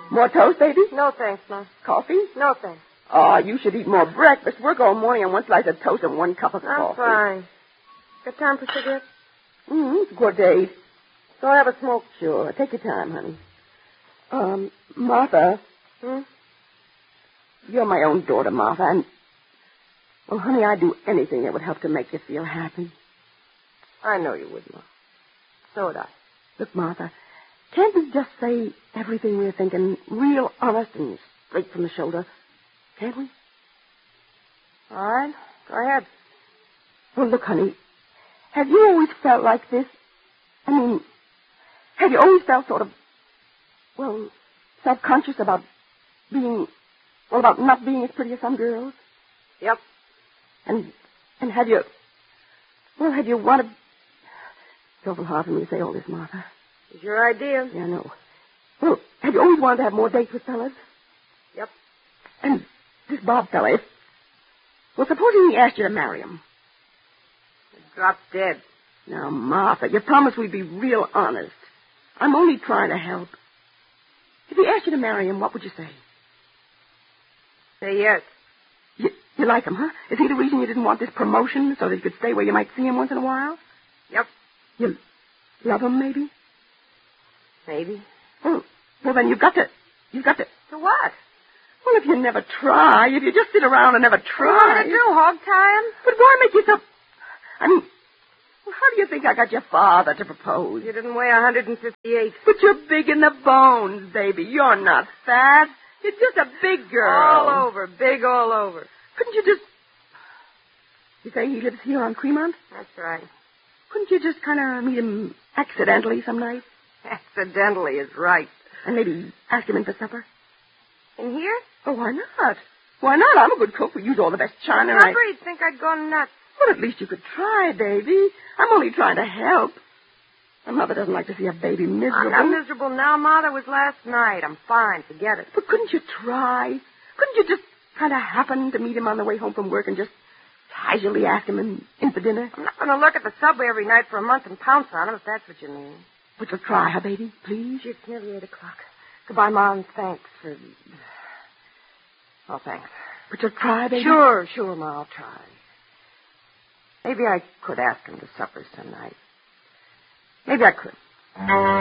More toast, baby? No, thanks, Ma. Coffee? No, thanks. Oh, you should eat more breakfast. Work all morning on one slice of toast and one cup of coffee. I'm fine. Got time for cigarettes? It's a good day. So I have a smoke? Sure. Take your time, honey. Martha. You're my own daughter, Martha, and... Well, honey, I'd do anything that would help to make you feel happy. I know you would, Ma. So would I. Look, Martha, can't we just say everything we're thinking real honest and straight from the shoulder? Can't we? All right. Go ahead. Well, look, honey, have you always felt like this? I mean, have you always felt sort of, well, self-conscious about about not being as pretty as some girls? Yep. And have you wanted... It's awful hard for me to say all this, Martha. It's your idea. Yeah, I know. Well, have you always wanted to have more dates with fellas? Yep. And this Bob fella, well, supposing he asked you to marry him. Drop dead. Now, Martha, you promised we'd be real honest. I'm only trying to help. If he asked you to marry him, what would you say? Say yes. You like him, huh? Is he the reason you didn't want this promotion so that you could stay where you might see him once in a while? Yep. You love him, maybe? Maybe. Well, then you've got to... To what? Well, if you never try, if you just sit around and never try... What are you going to do, hog tie him? But why make yourself... I mean, well, how do you think I got your father to propose? You didn't weigh 158. But you're big in the bones, baby. You're not fat. You're just a big girl. All over. Big all over. Couldn't you just... You say he lives here on Cremont? That's right. Couldn't you just kind of meet him accidentally some night? Accidentally is right. And maybe ask him in for supper? In here? Oh, why not? Why not? I'm a good cook. We use all the best china. Supper, you'd think I'd go nuts. Well, at least you could try, baby. I'm only trying to help. My mother doesn't like to see a baby miserable. I'm not miserable now, Ma. That was last night. I'm fine. Forget it. But couldn't you try? Couldn't you just kind of happen to meet him on the way home from work and just casually ask him in for dinner? I'm not going to look at the subway every night for a month and pounce on him, if that's what you mean. But you'll try, huh, baby? Please? It's nearly 8 o'clock. Goodbye, Ma, and thanks for... Oh, thanks. But you'll try, baby? Sure, Ma, I'll try. Maybe I could ask him to supper some night. Maybe I could.